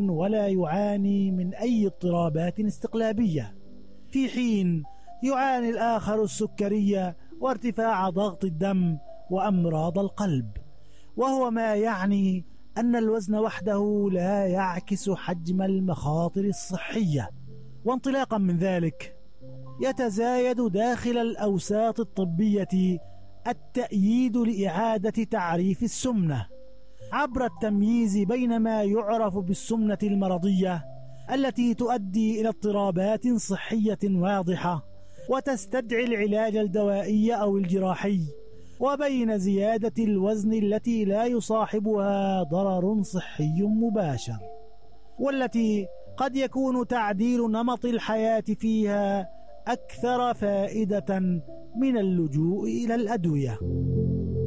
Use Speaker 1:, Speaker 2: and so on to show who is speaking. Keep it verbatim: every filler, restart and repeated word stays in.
Speaker 1: ولا يعاني من أي اضطرابات استقلابية، في حين يعاني الآخر السكرية وارتفاع ضغط الدم وأمراض القلب، وهو ما يعني أن الوزن وحده لا يعكس حجم المخاطر الصحية. وانطلاقا من ذلك يتزايد داخل الأوساط الطبية التأييد لإعادة تعريف السمنة عبر التمييز بين ما يعرف بالسمنة المرضية التي تؤدي إلى اضطرابات صحية واضحة وتستدعي العلاج الدوائي أو الجراحي، وبين زيادة الوزن التي لا يصاحبها ضرر صحي مباشر، والتي قد يكون تعديل نمط الحياة فيها أكثر فائدة من اللجوء إلى الأدوية.